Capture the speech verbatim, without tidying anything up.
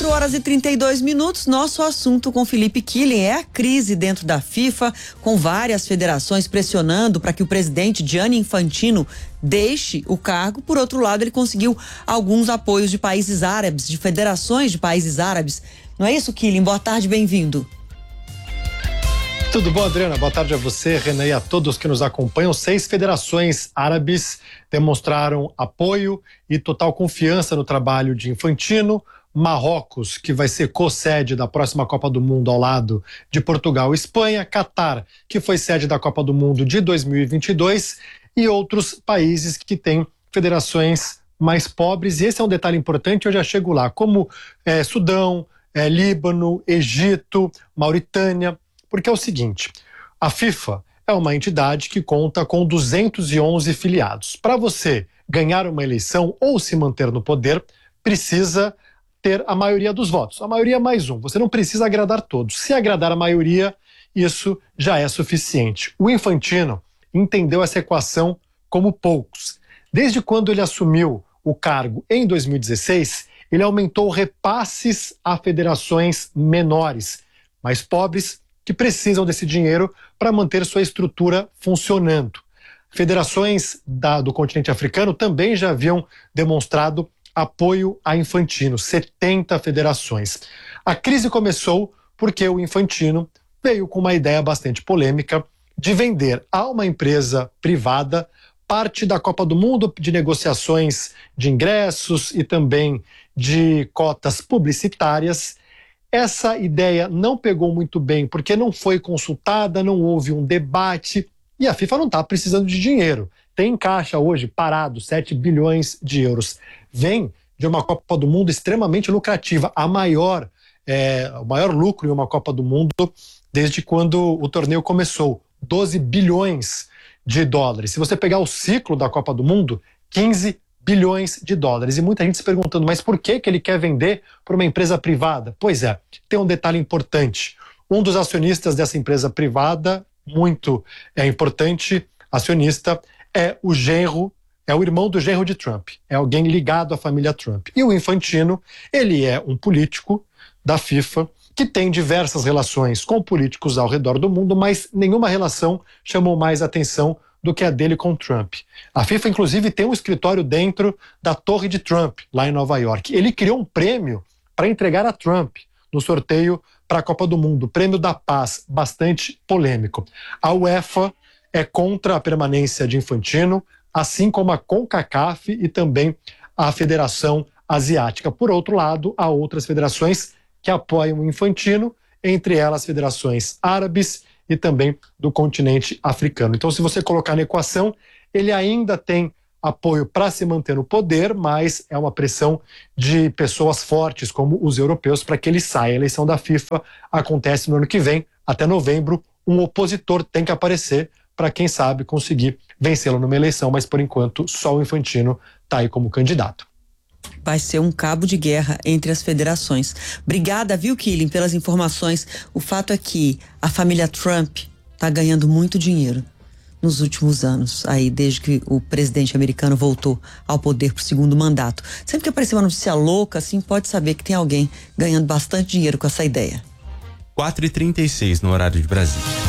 horas e trinta e dois minutos, nosso assunto com Felipe Killing é a crise dentro da FIFA, com várias federações pressionando para que o presidente Gianni Infantino deixe o cargo. Por outro lado, ele conseguiu alguns apoios de países árabes, de federações de países árabes. Não é isso, Killing? Boa tarde, bem-vindo. Tudo bom, Adriana? Boa tarde a você, Renan, e a todos que nos acompanham. Seis federações árabes demonstraram apoio e total confiança no trabalho de Infantino. Marrocos, que vai ser co-sede da próxima Copa do Mundo ao lado de Portugal e Espanha. Catar, que foi sede da Copa do Mundo de dois mil e vinte e dois. E outros países que têm federações mais pobres. E esse é um detalhe importante, eu já chego lá, como é, Sudão, é, Líbano, Egito, Mauritânia. Porque é o seguinte, a FIFA é uma entidade que conta com duzentos e onze filiados. Para você ganhar uma eleição ou se manter no poder, precisa ter a maioria dos votos. A maioria mais um. Você não precisa agradar todos. Se agradar a maioria, isso já é suficiente. O Infantino entendeu essa equação como poucos. Desde quando ele assumiu o cargo em dois mil e dezesseis, ele aumentou repasses a federações menores, mais pobres, que precisam desse dinheiro para manter sua estrutura funcionando. Federações da, do continente africano também já haviam demonstrado apoio a Infantino, setenta federações. A crise começou porque o Infantino veio com uma ideia bastante polêmica de vender a uma empresa privada parte da Copa do Mundo, de negociações de ingressos e também de cotas publicitárias. Essa ideia não pegou muito bem porque não foi consultada, não houve um debate e a FIFA não está precisando de dinheiro. Tem em caixa hoje, parado, sete bilhões de euros. Vem de uma Copa do Mundo extremamente lucrativa, a maior, é, o maior lucro em uma Copa do Mundo desde quando o torneio começou, doze bilhões de dólares. Se você pegar o ciclo da Copa do Mundo, quinze bilhões de dólares. E muita gente se perguntando, mas por que, que ele quer vender para uma empresa privada? Pois é, tem um detalhe importante. Um dos acionistas dessa empresa privada, muito é, importante, acionista, é o genro, é o irmão do genro de Trump. É alguém ligado à família Trump. E o Infantino, ele é um político da FIFA que tem diversas relações com políticos ao redor do mundo, mas nenhuma relação chamou mais atenção do que a dele com Trump. A FIFA, inclusive, tem um escritório dentro da Torre de Trump, lá em Nova York. Ele criou um prêmio para entregar a Trump no sorteio para a Copa do Mundo, o Prêmio da Paz, bastante polêmico. A UEFA é contra a permanência de Infantino, assim como a CONCACAF e também a Federação Asiática. Por outro lado, há outras federações que apoiam o Infantino, entre elas federações árabes e também do continente africano. Então, se você colocar na equação, ele ainda tem apoio para se manter no poder, mas é uma pressão de pessoas fortes, como os europeus, para que ele saia. A eleição da FIFA acontece no ano que vem, até novembro. Um opositor tem que aparecer para, quem sabe, conseguir vencê-lo numa eleição, mas por enquanto só o Infantino está aí como candidato. Vai ser um cabo de guerra entre as federações. Obrigada, viu, Killing, pelas informações. O fato é que a família Trump está ganhando muito dinheiro nos últimos anos, aí desde que o presidente americano voltou ao poder para o segundo mandato. Sempre que aparecer uma notícia louca, assim, pode saber que tem alguém ganhando bastante dinheiro com essa ideia. quatro e trinta e seis no horário de Brasília.